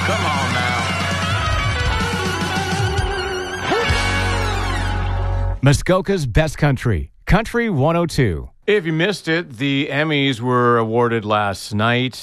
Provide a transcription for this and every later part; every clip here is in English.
Come on now. Muskoka's Best Country, Country 102. If you missed it, the Emmys were awarded last night.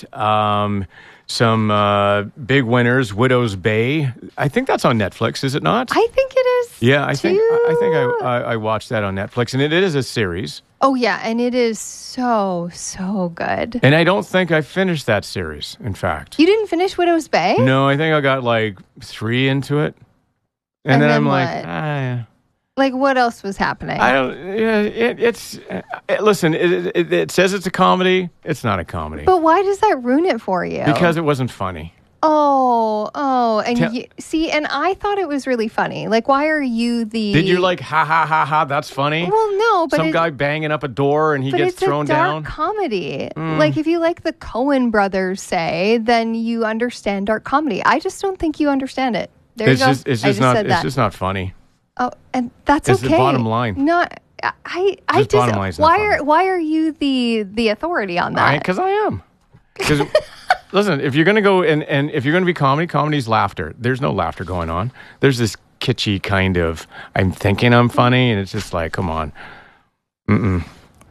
Some big winners, Widow's Bay. I think that's on Netflix, is it not? I think it is. Yeah, I think I watched that on Netflix, and it is a series. Oh, yeah, and it is so good. And I don't think I finished that series, in fact. You didn't finish Widow's Bay? No, I think I got like 3 into it. And then I'm like, yeah. Like, what else was happening? I don't. Yeah, listen. It says it's a comedy. It's not a comedy. But why does that ruin it for you? Because it wasn't funny. Oh, and and I thought it was really funny. Like, why are you the? Did you like ha ha ha ha? That's funny. Well, no, but some guy banging up a door and he gets thrown down. It's a dark comedy. Like, if you like the Coen brothers, say, then you understand dark comedy. I just don't think you understand it. There you go. It's just not funny. Oh, and that's it's okay. It's the bottom line. No, I just why are you the authority on that? Because I am. Because listen, if you're going to go and if you're going to be comedy's laughter. There's no laughter going on. There's this kitschy kind of I'm thinking I'm funny, and it's just like, come on, no,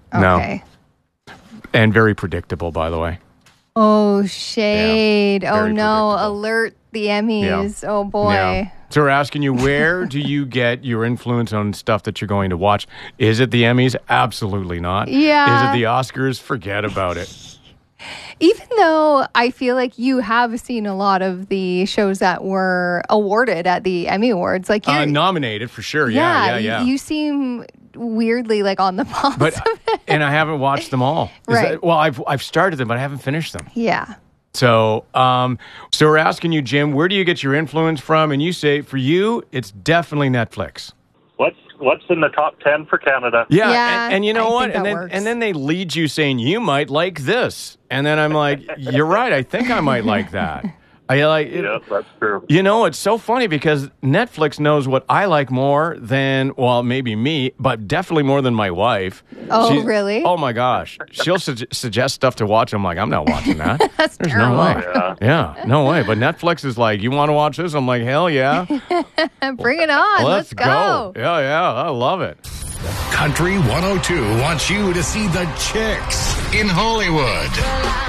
and very predictable, by the way. Oh, shade! Yeah, oh no! Alert the Emmys! Yeah. Oh boy! Yeah. So we're asking you, where do you get your influence on stuff that you're going to watch? Is it the Emmys? Absolutely not. Yeah. Is it the Oscars? Forget about it. Even though I feel like you have seen a lot of the shows that were awarded at the Emmy Awards, like you're nominated for sure. Yeah. You seem weirdly like on the pulse of it. And I haven't watched them all. Right. I've started them, but I haven't finished them. Yeah. So, so we're asking you, Jim, where do you get your influence from? And you say, for you, it's definitely Netflix. What's in the top 10 for Canada? Yeah, and you know what? And then they lead you saying, you might like this. And then I'm like, you're right, I think I might like that. Yeah, that's true. You know, it's so funny because Netflix knows what I like more than, well, maybe me, but definitely more than my wife. Oh, really? Oh, my gosh. She'll suggest stuff to watch. I'm like, I'm not watching that. That's There's terrible. no way. Yeah, no way. But Netflix is like, you want to watch this? I'm like, hell yeah. Bring it on. Let's go. Yeah, I love it. Country 102 wants you to see the Chicks in Hollywood.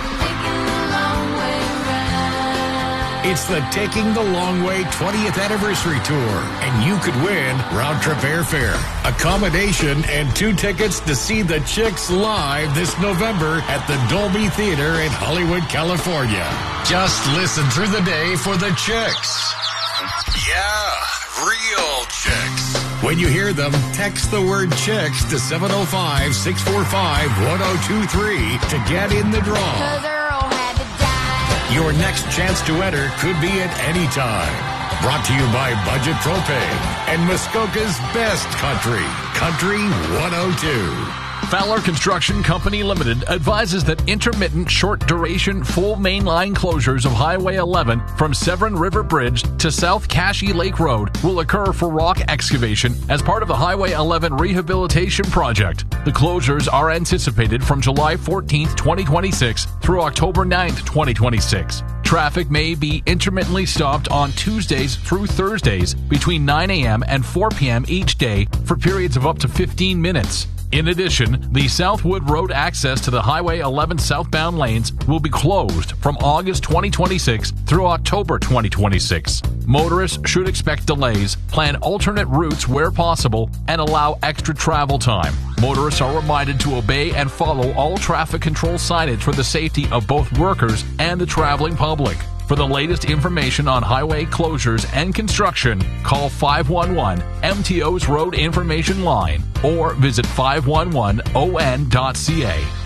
It's the Taking the Long Way 20th Anniversary Tour, and you could win round-trip airfare, accommodation, and 2 tickets to see the Chicks live this November at the Dolby Theater in Hollywood, California. Just listen through the day for the Chicks. Yeah, real Chicks. When you hear them, text the word Chicks to 705-645-1023 to get in the draw. Your next chance to enter could be at any time. Brought to you by Budget Propane and Muskoka's Best Country, Country 102. Fowler Construction Company Limited advises that intermittent short-duration full mainline closures of Highway 11 from Severn River Bridge to South Cashie Lake Road will occur for rock excavation as part of the Highway 11 rehabilitation project. The closures are anticipated from July 14th, 2026 through October 9th, 2026. Traffic may be intermittently stopped on Tuesdays through Thursdays between 9 a.m. and 4 p.m. each day for periods of up to 15 minutes. In addition, the Southwood Road access to the Highway 11 southbound lanes will be closed from August 2026 through October 2026. Motorists should expect delays, plan alternate routes where possible, and allow extra travel time. Motorists are reminded to obey and follow all traffic control signage for the safety of both workers and the traveling public. For the latest information on highway closures and construction, call 511 MTO's Road Information Line or visit 511on.ca.